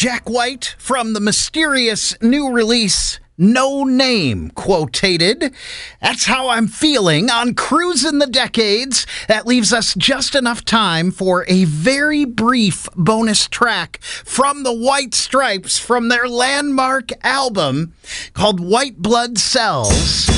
Jack White from the mysterious new release No Name quotated. That's how I'm feeling on Cruisin' the Decades. That leaves us just enough time for a very brief bonus track from the White Stripes from their landmark album called White Blood Cells.